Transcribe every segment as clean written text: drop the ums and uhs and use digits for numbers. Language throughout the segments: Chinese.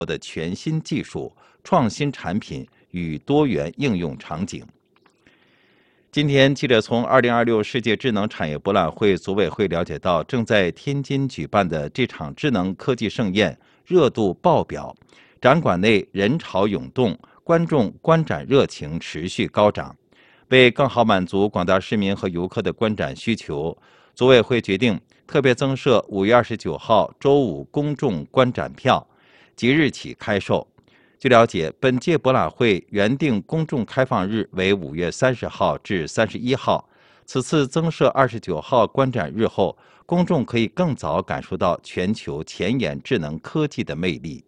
的全新技术、创新产品与多元应用场景。今天，记者从2026世界智能产业博览会组委会了解到，正在天津举办的这场智能科技盛宴热度爆表，展馆内人潮涌动，观众观展热情持续高涨。为更好满足广大市民和游客的观展需求，组委会决定特别增设5月29号周五公众观展票，即日起开售。据了解，本届博览会原定公众开放日为5月30号至31号，此次增设29号观展日后，公众可以更早感受到全球前沿智能科技的魅力。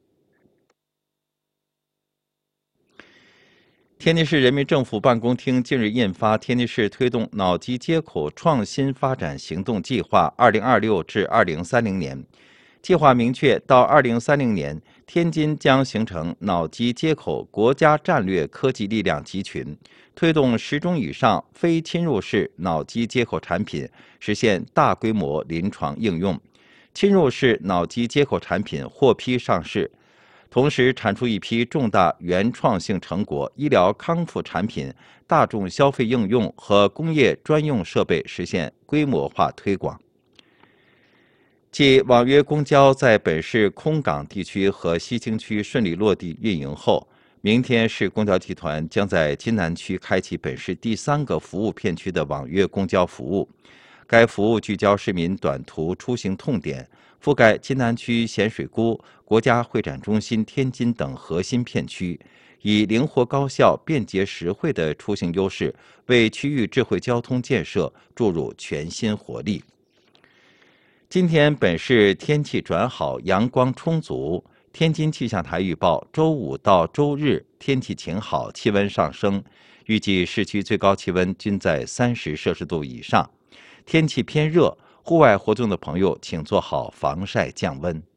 天津市人民政府办公厅近日印发《天津市推动脑机接口创新发展行动计划（2026至2030年）》。计划明确，到2030年，天津将形成脑机接口国家战略科技力量集群，推动10种以上非侵入式脑机接口产品实现大规模临床应用，侵入式脑机接口产品获批上市。同时产出一批重大原创性成果、医疗康复产品、大众消费应用和工业专用设备实现规模化推广。继网约公交在本市空港地区和西青区顺利落地运营后，明天市公交集团将在津南区开启本市第3个服务片区的网约公交服务。该服务聚焦市民短途出行痛点，覆盖津南区咸水沽、国家会展中心天津等核心片区，以灵活高效、便捷实惠的出行优势，为区域智慧交通建设注入全新活力。今天本市天气转好，阳光充足。天津气象台预报，周五到周日天气晴好，气温上升，预计市区最高气温均在30摄氏度以上。天气偏热，户外活动的朋友请做好防晒降温。